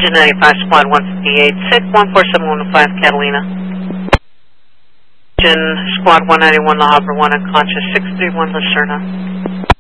Engine 95, Squad 158, SIT 14715, Catalina. Engine Squad 191, La Habra 1, unconscious, 631, Lucerna.